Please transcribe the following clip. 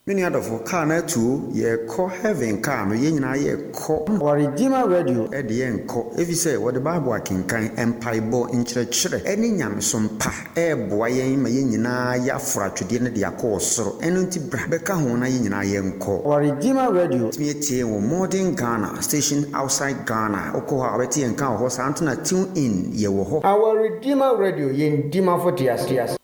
Many other for car na too, ye call heaven car, no yen I ye call or Redeemer Radio at the end call. If you say what the Bible can kind empire bo in church, any yam some pa, boy, my yena ya fractured in the course, so enunti Becca Hona yen yen call. Or Redeemer Radio, me or modern Ghana, station outside Ghana, Okoha, Betty and Cow horse Antona tune in ye wo. Our Redeemer Radio yen Dima for Tias.